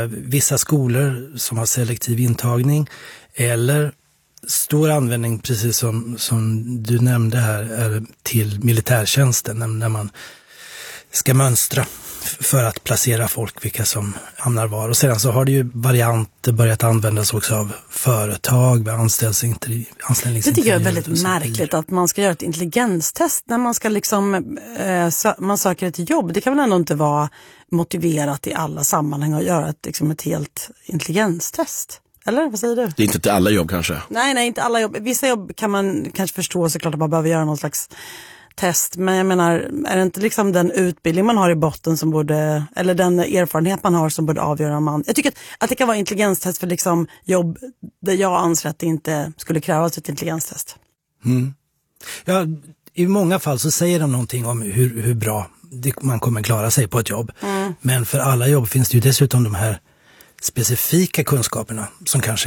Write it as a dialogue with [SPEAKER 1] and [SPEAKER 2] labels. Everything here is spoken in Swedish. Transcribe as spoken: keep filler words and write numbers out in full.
[SPEAKER 1] via vissa skolor som har selektiv intagning eller stor användning, precis som, som du nämnde här, är till militärtjänsten när man ska mönstra för att placera folk, vilka som hamnar var. Och sedan så har det ju varianter börjat användas också av företag, anställningsintervjuer.
[SPEAKER 2] Det tycker jag är väldigt märkligt att man ska göra ett intelligenstest när man ska liksom, eh, sö- man söker ett jobb. Det kan väl ändå inte vara motiverat i alla sammanhang att göra ett, liksom ett helt intelligenstest. Eller vad säger du?
[SPEAKER 3] Det är inte till alla jobb kanske.
[SPEAKER 2] Nej, nej, inte alla jobb. Vissa jobb kan man kanske förstå såklart att man behöver göra någon slags test. Men jag menar, är det inte liksom den utbildning man har i botten som borde, eller den erfarenhet man har som borde avgöra om man... Jag tycker att, att det kan vara intelligenstest för liksom jobb där jag anser att det inte skulle krävas ett intelligenstest.
[SPEAKER 1] Mm. Ja, i många fall så säger de någonting om hur, hur bra det, man kommer klara sig på ett jobb. Mm. Men för alla jobb finns det ju dessutom de här specifika kunskaperna som kanske